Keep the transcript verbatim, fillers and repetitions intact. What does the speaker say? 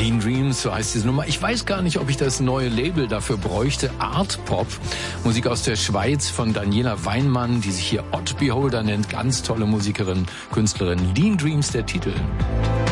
Lean Dreams, so heißt diese Nummer. Ich weiß gar nicht, ob ich das neue Label dafür bräuchte. Art Pop, Musik aus der Schweiz von Daniela Weinmann, die sich hier Odd Beholder nennt. Ganz tolle Musikerin, Künstlerin. Lean Dreams, der Titel.